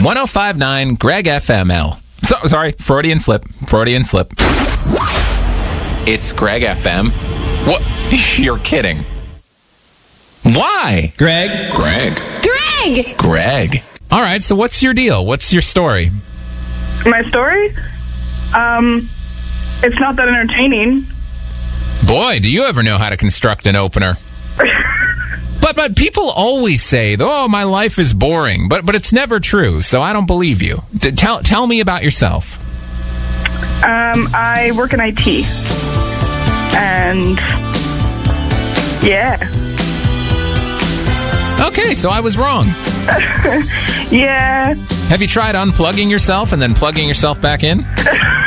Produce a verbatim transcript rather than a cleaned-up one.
one oh five point nine Greg F M L. So, sorry, Freudian slip. Freudian slip. It's Greg F M. What? You're kidding. Why? Greg. Greg. Greg! Greg. All right, so what's your deal? What's your story? My story? Um, it's not that entertaining. Boy, do you ever know how to construct an opener. But but people always say, oh, my life is boring. But but it's never true, so I don't believe you. D- tell, tell me about yourself. Um, I work in I T. And, yeah. Okay, so I was wrong. Yeah. Have you tried unplugging yourself and then plugging yourself back in?